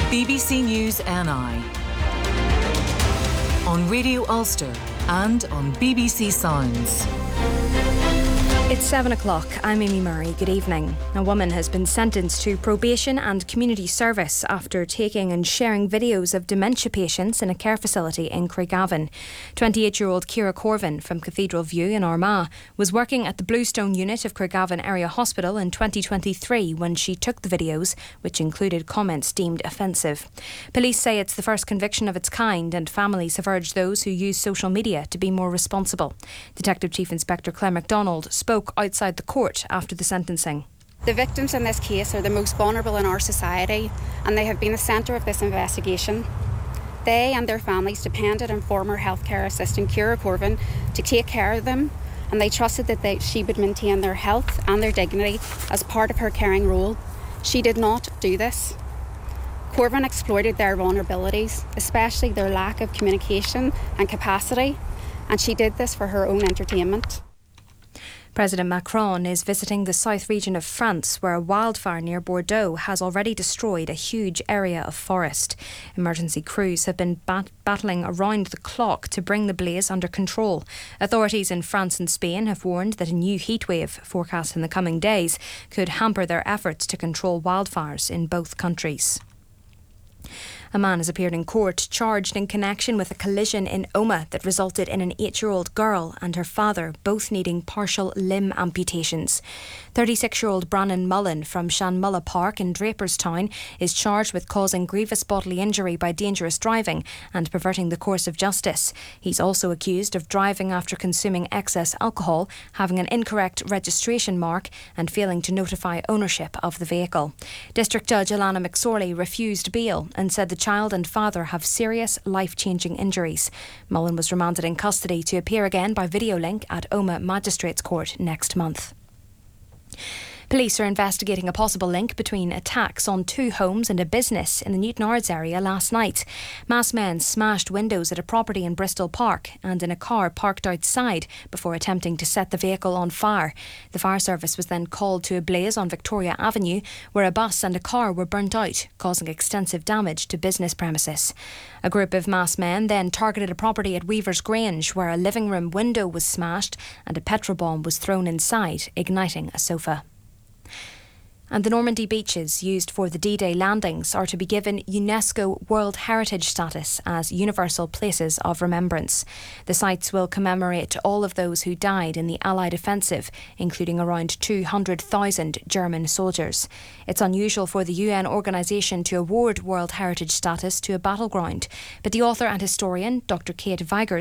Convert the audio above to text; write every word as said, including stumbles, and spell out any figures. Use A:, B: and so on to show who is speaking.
A: B B C News N I on Radio Ulster and on B B C Sounds.
B: It's seven o'clock. I'm Amy Murray. Good evening. A woman has been sentenced to probation and community service after taking and sharing videos of dementia patients in a care facility in Craigavon. twenty-eight-year-old Ciara Corvin from Cathedral View in Armagh was working at the Bluestone unit of Craigavon Area Hospital in twenty twenty-three when she took the videos, which included comments deemed offensive. Police say it's the first conviction of its kind, and families have urged those who use social media to be more responsible. Detective Chief Inspector Claire MacDonald spoke outside the court after the sentencing.
C: The victims in this case are the most vulnerable in our society, and they have been the centre of this investigation. They and their families depended on former healthcare assistant Ciara Corvin to take care of them, and they trusted that they, she would maintain their health and their dignity as part of her caring role. She did not do this. Corvin exploited their vulnerabilities, especially their lack of communication and capacity, and she did this for her own entertainment.
B: President Macron is visiting the south region of France, where a wildfire near Bordeaux has already destroyed a huge area of forest. Emergency crews have been bat- battling around the clock to bring the blaze under control. Authorities in France and Spain have warned that a new heatwave forecast in the coming days could hamper their efforts to control wildfires in both countries. A man has appeared in court charged in connection with a collision in Omagh that resulted in an eight-year-old girl and her father both needing partial limb amputations. thirty-six-year-old Brannon Mullen from Shanmulla Park in Draperstown is charged with causing grievous bodily injury by dangerous driving and perverting the course of justice. He's also accused of driving after consuming excess alcohol, having an incorrect registration mark and failing to notify ownership of the vehicle. District Judge Alana McSorley refused bail and said the child and father have serious life-changing injuries. Mullen was remanded in custody to appear again by video link at Omagh Magistrates Court next month. Police are investigating a possible link between attacks on two homes and a business in the Newtownards area last night. Masked men smashed windows at a property in Bristol Park and in a car parked outside before attempting to set the vehicle on fire. The fire service was then called to a blaze on Victoria Avenue, where a bus and a car were burnt out, causing extensive damage to business premises. A group of masked men then targeted a property at Weaver's Grange, where a living room window was smashed and a petrol bomb was thrown inside, igniting a sofa. And the Normandy beaches used for the D-Day landings are to be given UNESCO World Heritage status as universal places of remembrance. The sites will commemorate all of those who died in the Allied offensive, including around two hundred thousand German soldiers. It's unusual for the U N organisation to award World Heritage status to a battleground, but the author and historian, Doctor Kate Vigors,